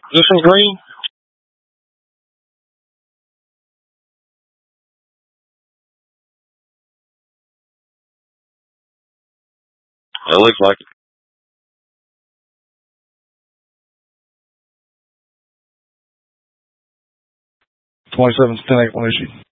This is green. It looks like it. 27's 10-8 one issue.